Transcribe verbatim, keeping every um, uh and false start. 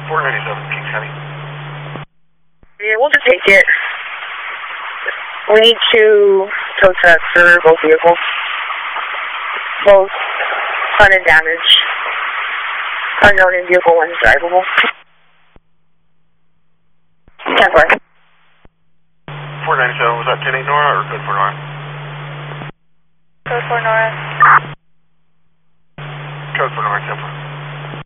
four ninety-seven, King County. Yeah, we'll just take it. We need to tow trucks for both vehicles. Both hunted damage. Unknown in vehicle one is drivable. ten four. four ninety-seven, was that ten eight Nora or code for Nora? Code for Nora. Code for Nora, ten four.